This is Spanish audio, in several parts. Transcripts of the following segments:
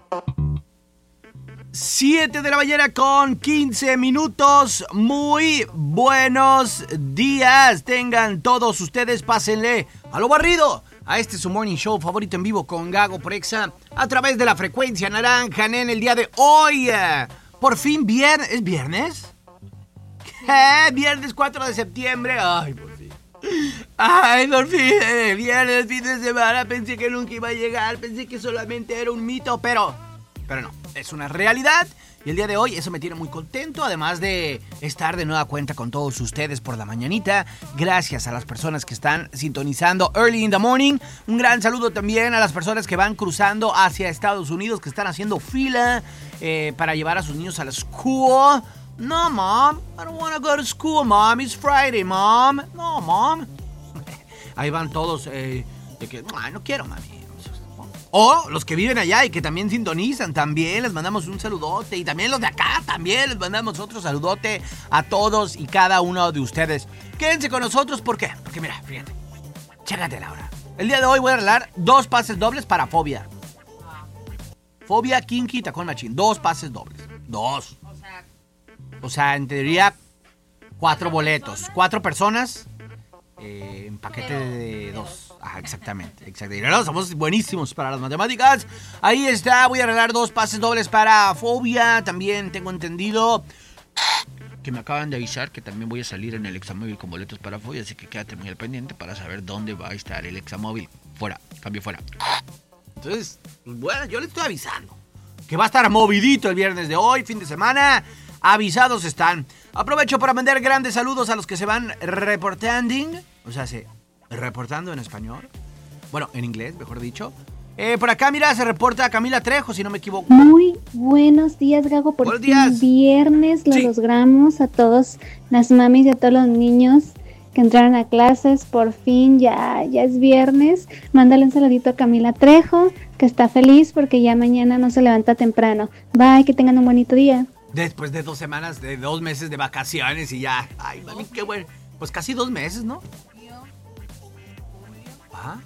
7 de la mañana con 15 minutos. Muy buenos días. Tengan todos ustedes, pásenle a lo barrido. A este su morning show favorito en vivo con Gago por Exa a través de la frecuencia naranja en el día de hoy. Por fin viernes. ¿Es viernes? ¿Qué? Viernes 4 de septiembre. Ay, por fin. Ay, por fin. Viernes, fin de semana. Pensé que nunca iba a llegar. Pensé que solamente era un mito, pero no. Es una realidad. Y el día de hoy eso me tiene muy contento, además de estar de nueva cuenta con todos ustedes por la mañanita. Gracias a las personas que están sintonizando Early in the Morning. Un gran saludo también a las personas que van cruzando hacia Estados Unidos, que están haciendo fila para llevar a sus niños a la school. No, Mom, I don't want to go to school, Mom. It's Friday, Mom. No, Mom. Ahí van todos de que, no quiero, mami. O los que viven allá y que también sintonizan, también les mandamos un saludote. Y también los de acá, también les mandamos otro saludote a todos y cada uno de ustedes. Quédense con nosotros, ¿por qué? Porque mira, fíjate, chécate Laura. El día de hoy voy a regalar 2 pases dobles para Fobia. Fobia, Kinky, Tacón Machín. 2 pases dobles. 2. O sea, en teoría, 4 boletos. 4 personas en paquete de 2. Ajá, exactamente. No, somos buenísimos para las matemáticas. Ahí está, voy a regalar 2 pases dobles para Fobia. También tengo entendido que me acaban de avisar que también voy a salir en el Examóvil con boletos para Fobia. Así que quédate muy al pendiente para saber dónde va a estar el Examóvil. Fuera, cambio fuera. Entonces, bueno, yo les estoy avisando que va a estar movidito el viernes de hoy, fin de semana. Avisados están. Aprovecho para mandar grandes saludos a los que se van reportando. O sea, reportando en español. Bueno, en inglés, mejor dicho. Por acá, mira, se reporta Camila Trejo, si no me equivoco. Muy buenos días, Gago. Por fin viernes lo logramos. A todos las mamis y a todos los niños que entraron a clases. Por fin ya es viernes. Mándale un saludito a Camila Trejo, que está feliz porque ya mañana no se levanta temprano. Bye, que tengan un bonito día. Después de 2 semanas, de 2 meses de vacaciones y ya. Ay, mami, qué bueno. Pues casi 2 meses, ¿no? ¿Ah?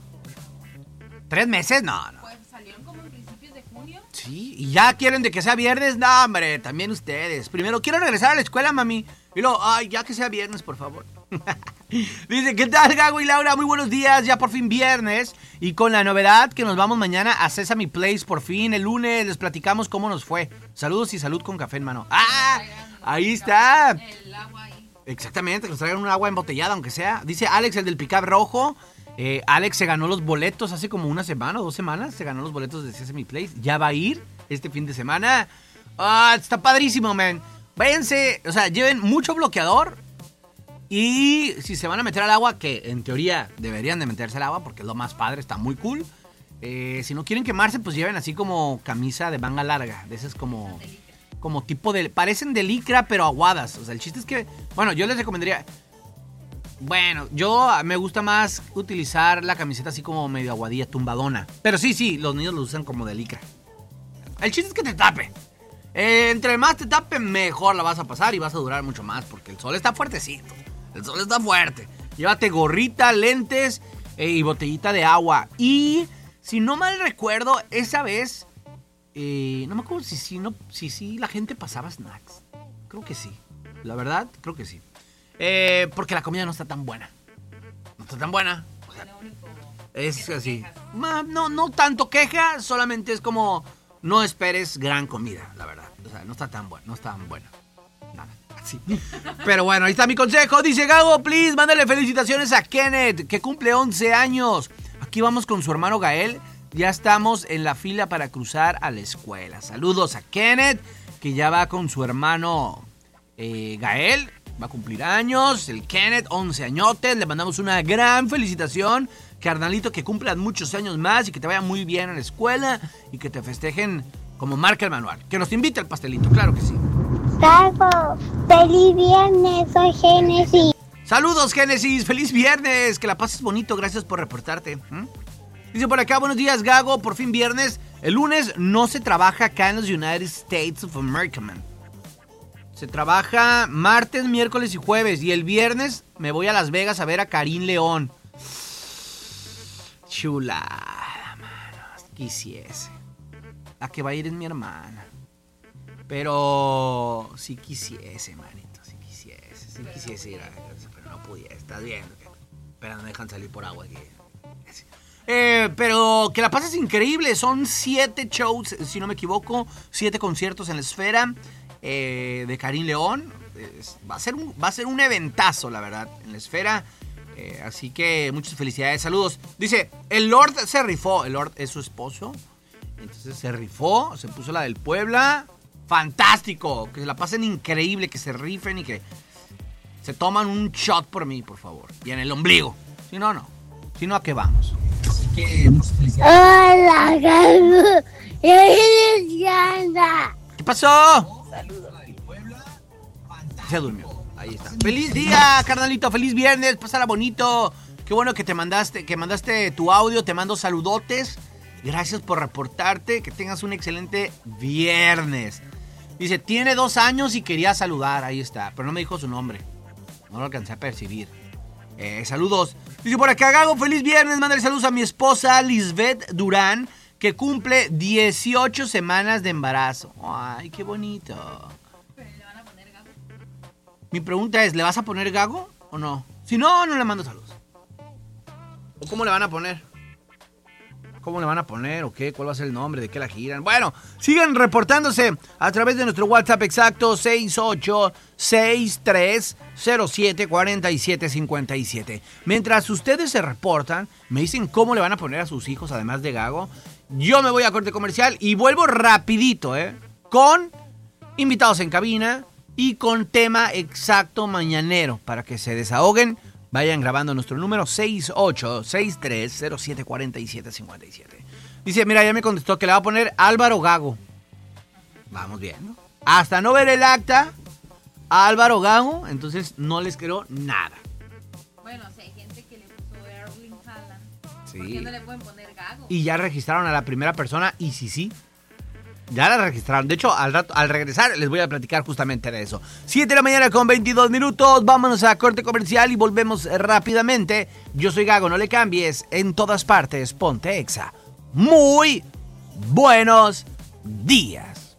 3 meses, no. Pues salieron como en principios de junio. Sí, y ya quieren de que sea viernes, no, hombre, también ustedes. Primero quiero regresar a la escuela, mami. Y luego, ya que sea viernes, por favor. Dice, ¿qué tal, Gago y Laura? Muy buenos días, ya por fin viernes. Y con la novedad que nos vamos mañana a Sesame Place, por fin. El lunes les platicamos cómo nos fue. Saludos y salud con café en mano. Ahí está. El agua ahí. Exactamente, que nos traigan un agua embotellada, aunque sea. Dice Alex, el del pick-up rojo. Alex se ganó los boletos hace como 1 semana o 2 semanas. Se ganó los boletos de Sesame Place. Ya va a ir este fin de semana. Está padrísimo, man. Váyanse, o sea, lleven mucho bloqueador. Y si se van a meter al agua, que en teoría deberían de meterse al agua porque es lo más padre, está muy cool. Si no quieren quemarse, pues lleven así como camisa de manga larga. De esas como tipo de... Parecen de licra, pero aguadas. O sea, el chiste es que... Bueno, yo les recomendaría... Bueno, yo me gusta más utilizar la camiseta así como medio aguadilla, tumbadona. Pero sí, los niños lo usan como de licra. El chiste es que te tape. Entre más te tape, mejor la vas a pasar y vas a durar mucho más porque el sol está fuertecito. El sol está fuerte. Llévate gorrita, lentes y botellita de agua. Y si no mal recuerdo, esa vez... no me acuerdo si la gente pasaba snacks. Creo que sí. La verdad, creo que sí. Porque la comida no está tan buena. No está tan buena. O sea, es así. No tanto queja, solamente es como... No esperes gran comida, la verdad. O sea, no está tan buena. No está tan buena. Nada, así. Pero bueno, ahí está mi consejo. Dice Gago, please, mándale felicitaciones a Kenneth, que cumple 11 años. Aquí vamos con su hermano Gael. Ya estamos en la fila para cruzar a la escuela. Saludos a Kenneth, que ya va con su hermano Gael. Va a cumplir años. El Kenneth, 11 añotes. Le mandamos una gran felicitación. Carnalito, que cumplan muchos años más y que te vaya muy bien en la escuela y que te festejen como marca el manual. Que nos invite al pastelito, claro que sí. Gago, feliz viernes, soy Génesis. Saludos, Génesis, feliz viernes, que la pases bonito, gracias por reportarte. Dice por acá, buenos días, Gago, por fin viernes. El lunes no se trabaja acá en los United States of America, man. Se trabaja martes, miércoles y jueves. Y el viernes me voy a Las Vegas a ver a Karim León. Chulada, mano. Quisiese. La que va a ir es mi hermana. Pero si quisiese, manito, si quisiese ir a casa, pero no pudiera, estás viendo. Pero no me dejan salir por agua aquí. Pero que la pases increíble, son 7 shows, si no me equivoco, 7 conciertos en la Esfera de Karim León. Va a ser un eventazo, la verdad, en la Esfera. Así que muchas felicidades, saludos. Dice, el Lord se rifó, el Lord es su esposo. Entonces se rifó, se puso la del Puebla. Fantástico, que se la pasen increíble, que se rifen y que se toman un shot por mí, por favor. Y en el ombligo. Si no, no. Si no, ¿a qué vamos? Así que muchas felicidades. Hola, Gago. ¿Qué pasó? Saludos. Se durmió. Ahí está. ¡Feliz día, carnalito! ¡Feliz viernes! Pásala bonito. Qué bueno que mandaste tu audio. Te mando saludotes. Gracias por reportarte. Que tengas un excelente viernes. Dice, tiene 2 años y quería saludar. Ahí está. Pero no me dijo su nombre. No lo alcancé a percibir. Saludos. Dice por acá, Gago, feliz viernes. Mándale saludos a mi esposa Lisbeth Durán, que cumple 18 semanas de embarazo. Ay, qué bonito. ¿Pero le van a poner Gago? Mi pregunta es, ¿le vas a poner Gago o no? Si no, no le mando saludos. ¿O cómo le van a poner? ¿Cómo le van a poner o qué? ¿Cuál va a ser el nombre? ¿De qué la giran? Bueno, sigan reportándose a través de nuestro WhatsApp exacto 6863074757. Mientras ustedes se reportan, me dicen cómo le van a poner a sus hijos además de Gago. Yo me voy a corte comercial y vuelvo rapidito, con invitados en cabina y con tema exacto mañanero para que se desahoguen. Vayan grabando nuestro número 6863074757. Dice, mira, ya me contestó que le va a poner Álvaro Gago. Vamos viendo. Hasta no ver el acta, Álvaro Gago, entonces no les creo nada. Bueno, si hay gente que le puso Erling Haaland, Sí. ¿por qué no le pueden poner Gago? Y ya registraron a la primera persona y sí. Ya la registraron. De hecho, al regresar les voy a platicar justamente de eso. 7 de la mañana con 22 minutos. Vámonos a corte comercial y volvemos rápidamente. Yo soy Gago, no le cambies. En todas partes, ponte Exa. Muy buenos días.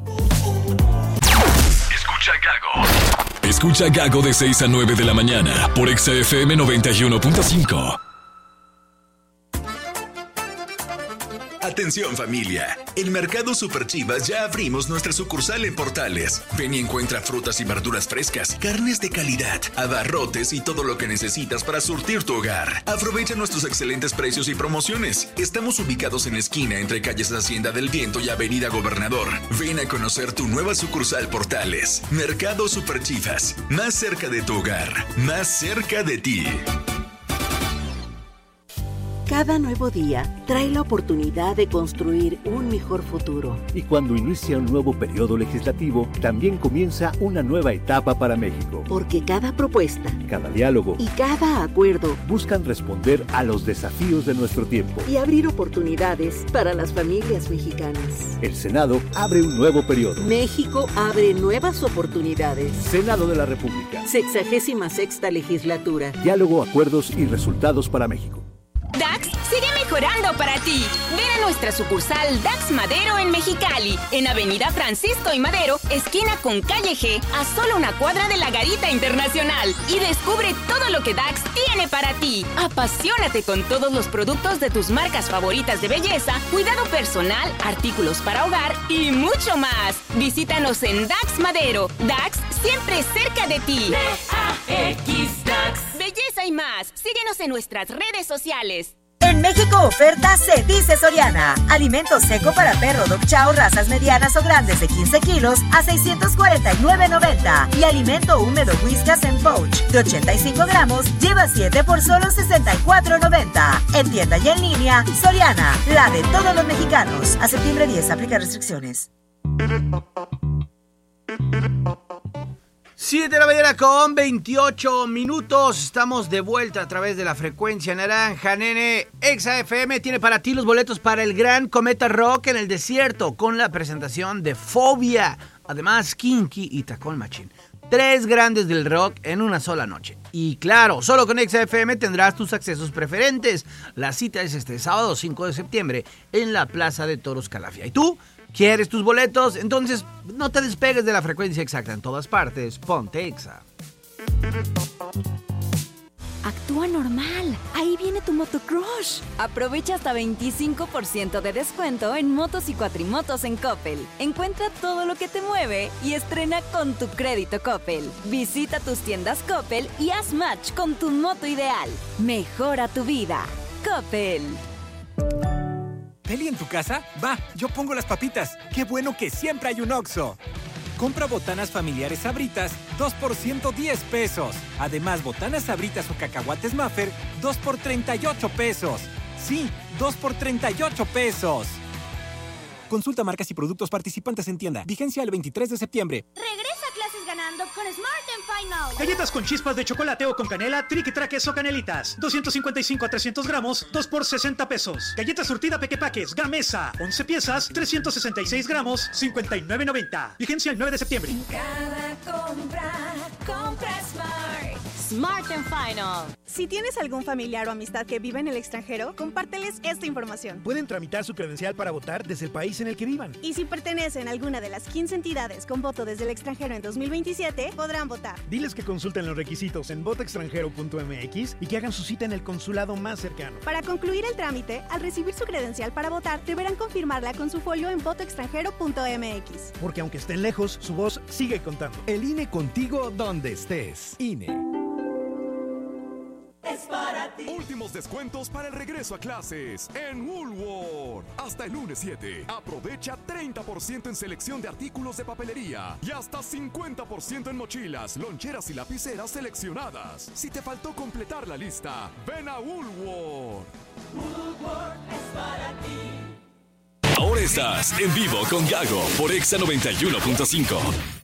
Escucha Gago. Escucha Gago de 6 a 9 de la mañana por Exa FM 91.5. Atención familia, en Mercado Super Chivas ya abrimos nuestra sucursal en Portales. Ven y encuentra frutas y verduras frescas, carnes de calidad, abarrotes y todo lo que necesitas para surtir tu hogar. Aprovecha nuestros excelentes precios y promociones. Estamos ubicados en esquina entre calles Hacienda del Viento y Avenida Gobernador. Ven a conocer tu nueva sucursal Portales. Mercado Super Chivas, más cerca de tu hogar, más cerca de ti. Cada nuevo día trae la oportunidad de construir un mejor futuro. Y cuando inicia un nuevo periodo legislativo, también comienza una nueva etapa para México. Porque cada propuesta, cada diálogo y cada acuerdo buscan responder a los desafíos de nuestro tiempo y abrir oportunidades para las familias mexicanas. El Senado abre un nuevo periodo. México abre nuevas oportunidades. Senado de la República. 66ª legislatura. Diálogo, acuerdos y resultados para México. DAX sigue mejorando para ti. Ven a nuestra sucursal DAX Madero en Mexicali, en Avenida Francisco y Madero, esquina con Calle G, a solo una cuadra de la Garita Internacional. Y descubre todo lo que DAX tiene para ti. Apasionate con todos los productos de tus marcas favoritas de belleza, cuidado personal, artículos para hogar y mucho más. Visítanos en DAX Madero. DAX siempre cerca de ti. DAX DAX. Belleza y más. Síguenos en nuestras redes sociales. En México oferta se dice Soriana. Alimento seco para perro Dog Chow, razas medianas o grandes de 15 kilos a $649.90. Y alimento húmedo Whiskas en pouch de 85 gramos lleva 7 por solo $64.90. En tienda y en línea, Soriana, la de todos los mexicanos. A septiembre 10, aplica restricciones. 7 de la mañana con 28 minutos. Estamos de vuelta a través de la frecuencia naranja, nene. Exa FM tiene para ti los boletos para el Gran Cometa Rock en el desierto con la presentación de Fobia. Además, Kinky y Tacón Machín. 3 grandes del rock en una sola noche. Y claro, solo con Exa FM tendrás tus accesos preferentes. La cita es este sábado 5 de septiembre en la Plaza de Toros Calafia. ¿Y tú? ¿Quieres tus boletos? Entonces no te despegues de la frecuencia exacta en todas partes. Ponte Exa. Actúa normal. Ahí viene tu motocrush. Aprovecha hasta 25% de descuento en motos y cuatrimotos en Coppel. Encuentra todo lo que te mueve y estrena con tu crédito Coppel. Visita tus tiendas Coppel y haz match con tu moto ideal. Mejora tu vida. Coppel. ¿Peli en tu casa? Va, yo pongo las papitas. Qué bueno que siempre hay un Oxxo. Compra botanas familiares Sabritas, 2 por 110 pesos. Además, botanas Sabritas o cacahuates Maffer, 2 por 38 pesos. Sí, 2 por 38 pesos. Consulta marcas y productos participantes en tienda. Vigencia el 23 de septiembre. Regresa a clases ganando con Smart & Final. Galletas con chispas de chocolate o con canela, triqui-traques o canelitas. 255 a 300 gramos, 2 por 60 pesos. Galleta surtida Pequepaques, Gamesa. 11 piezas, 366 gramos, 59.90. Vigencia el 9 de septiembre. En cada compra Smart. Smart & Final. Si tienes algún familiar o amistad que vive en el extranjero, compárteles esta información. Pueden tramitar su credencial para votar desde el país en el que vivan. Y si pertenecen a alguna de las 15 entidades con voto desde el extranjero en 2027, podrán votar. Diles que consulten los requisitos en votoextranjero.mx y que hagan su cita en el consulado más cercano. Para concluir el trámite, al recibir su credencial para votar, deberán confirmarla con su folio en votoextranjero.mx. Porque aunque estén lejos, su voz sigue contando. El INE contigo donde estés. INE. Es para ti. Últimos descuentos para el regreso a clases en Woolworth. Hasta el lunes 7. Aprovecha 30% en selección de artículos de papelería y hasta 50% en mochilas, loncheras y lapiceras seleccionadas. Si te faltó completar la lista, ven a Woolworth. Woolworth es para ti. Ahora estás en vivo con Gago por Exa 91.5.